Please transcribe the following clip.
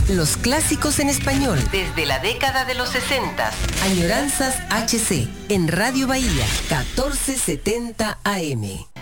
Los clásicos en español desde la década de los 60. Añoranzas HC en Radio Bahía 1470 AM.